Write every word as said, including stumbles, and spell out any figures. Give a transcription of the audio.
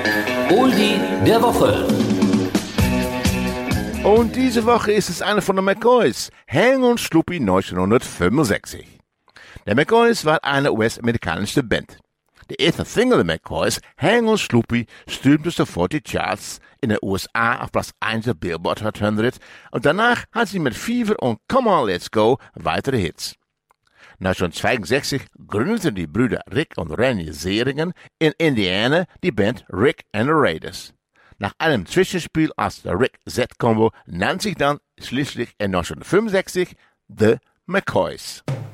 Oldie der Woche. Und diese Woche ist es eine von den McCoys, Hang und Schlupi neunzehnhundertfünfundsechzig. Der McCoys war eine U S-amerikanische Band. Der erste Single der McCoys, Hang und Schlupi, stürmte sofort die Charts in den U S A auf Platz eins der Billboard hundert und danach hat sie mit Fever und Come On Let's Go weitere Hits. neunzehnhundertzweiundsechzig gründeten die Brüder Rick und Rennie Seeringen in Indiana die Band Rick and the Raiders. Nach einem Zwischenspiel aus der Rick-Z-Combo nannte sich dann schließlich in neunzehnhundertfünfundsechzig The McCoys.